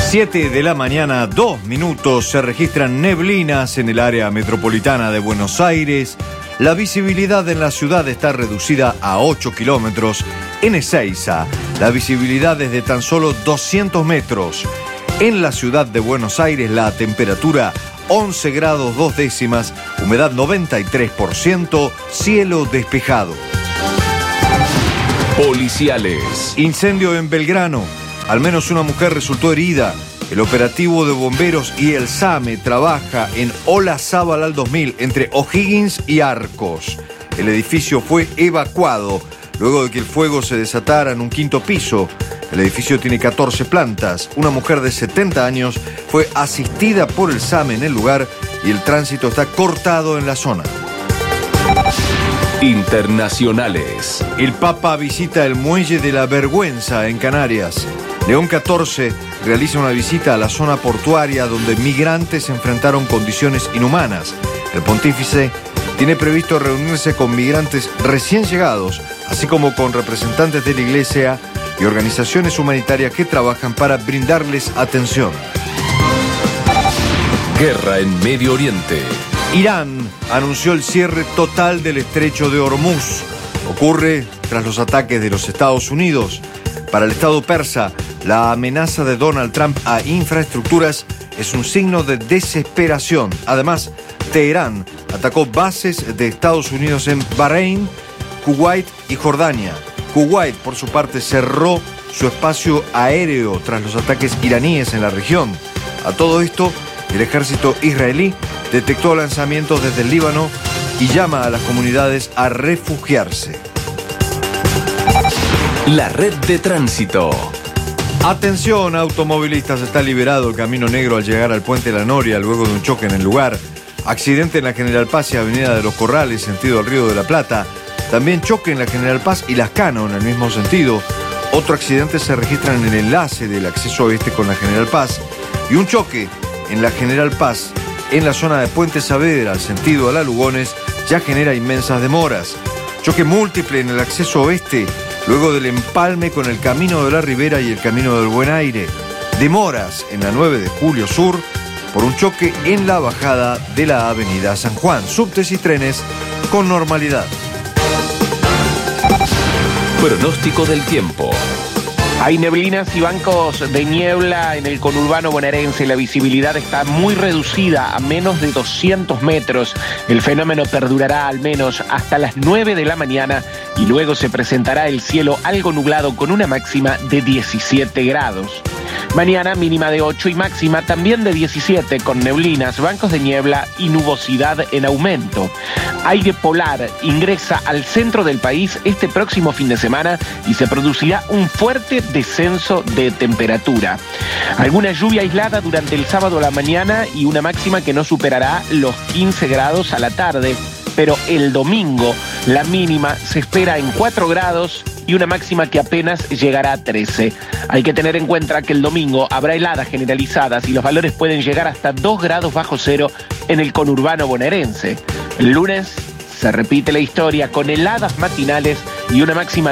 7 de la mañana, 2 minutos, se registran neblinas en el área metropolitana de Buenos Aires. La visibilidad en la ciudad está reducida a 8 kilómetros. En Ezeiza, la visibilidad es de tan solo 200 metros. En la ciudad de Buenos Aires, la temperatura 11 grados 2 décimas, humedad 93%, cielo despejado. Policiales. Incendio en Belgrano. Al menos una mujer resultó herida. El operativo de bomberos y el SAME trabaja en Olazábal al 2000 entre O'Higgins y Arcos. El edificio fue evacuado luego de que el fuego se desatara en un quinto piso. El edificio tiene 14 plantas. Una mujer de 70 años fue asistida por el SAME en el lugar y el tránsito está cortado en la zona. Internacionales. El Papa visita el Muelle de la Vergüenza en Canarias. León XIV realiza una visita a la zona portuaria donde migrantes se enfrentaron condiciones inhumanas. El pontífice tiene previsto reunirse con migrantes recién llegados, así como con representantes de la Iglesia y organizaciones humanitarias que trabajan para brindarles atención. Guerra en Medio Oriente. Irán anunció el cierre total del estrecho de Hormuz. Ocurre tras los ataques de los Estados Unidos. Para el Estado persa, la amenaza de Donald Trump a infraestructuras es un signo de desesperación. Además, Teherán atacó bases de Estados Unidos en Bahrein, Kuwait y Jordania. Kuwait, por su parte, cerró su espacio aéreo tras los ataques iraníes en la región. A todo esto, el ejército israelí detectó lanzamientos desde el Líbano y llama a las comunidades a refugiarse. La red de tránsito. Atención, automovilistas, está liberado el camino negro al llegar al Puente La Noria luego de un choque en el lugar. Accidente en la General Paz y Avenida de los Corrales, sentido al Río de la Plata. También choque en la General Paz y Lascano en el mismo sentido. Otro accidente se registra en el enlace del acceso oeste con la General Paz. Y un choque en la General Paz en la zona de Puente Saavedra, al sentido a La Lugones, ya genera inmensas demoras. Choque múltiple en el acceso oeste, luego del empalme con el Camino de la Ribera y el Camino del Buen Aire. Demoras en la 9 de Julio Sur por un choque en la bajada de la Avenida San Juan. Subtes y trenes con normalidad. Pronóstico del tiempo. Hay neblinas y bancos de niebla en el conurbano bonaerense. La visibilidad está muy reducida, a menos de 200 metros. El fenómeno perdurará al menos hasta las 9 de la mañana y luego se presentará el cielo algo nublado con una máxima de 17 grados. Mañana mínima de 8 y máxima también de 17, con neblinas, bancos de niebla y nubosidad en aumento. Aire polar ingresa al centro del país este próximo fin de semana y se producirá un fuerte descenso de temperatura. Alguna lluvia aislada durante el sábado a la mañana y una máxima que no superará los 15 grados a la tarde. Pero el domingo la mínima se espera en 4 grados y una máxima que apenas llegará a 13. Hay que tener en cuenta que el domingo habrá heladas generalizadas y los valores pueden llegar hasta 2 grados bajo cero en el conurbano bonaerense. El lunes se repite la historia con heladas matinales y una máxima